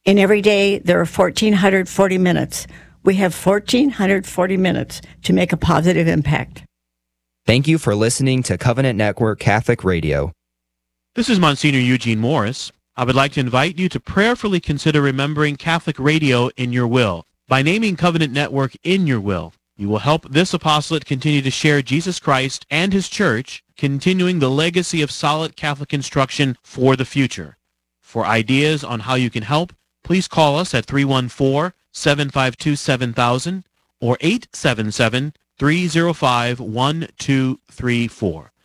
And every day there are 1,440 minutes. We have 1,440 minutes to make a positive impact. Thank you for listening to Covenant Network Catholic Radio. This is Monsignor Eugene Morris. I would like to invite you to prayerfully consider remembering Catholic Radio in your will. By naming Covenant Network in your will, you will help this apostolate continue to share Jesus Christ and His Church, continuing the legacy of solid Catholic instruction for the future. For ideas on how you can help, please call us at 314-752-7000 or 877-305-1234.